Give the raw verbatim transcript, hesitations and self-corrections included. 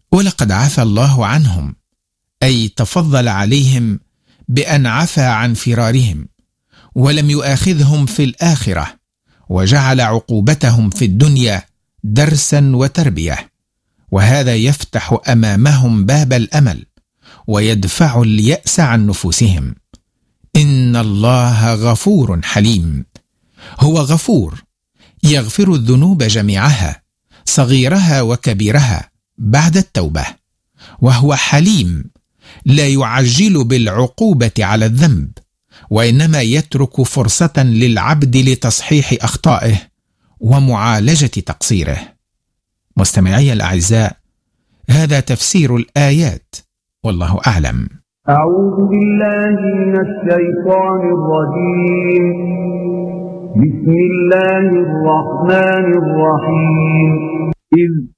ولقد عفى الله عنهم، أي تفضل عليهم بأن عفى عن فرارهم ولم يؤاخذهم في الآخرة، وجعل عقوبتهم في الدنيا درسا وتربية، وهذا يفتح أمامهم باب الأمل ويدفع اليأس عن نفوسهم. إن الله غفور حليم، هو غفور يغفر الذنوب جميعها صغيرها وكبيرها بعد التوبة، وهو حليم لا يعجل بالعقوبة على الذنب، وإنما يترك فرصة للعبد لتصحيح أخطائه ومعالجة تقصيره. مستمعي الأعزاء، هذا تفسير الآيات، والله أعلم. أعوذ بالله من الشيطان الرجيم. بسم الله الرحمن الرحيم. إذ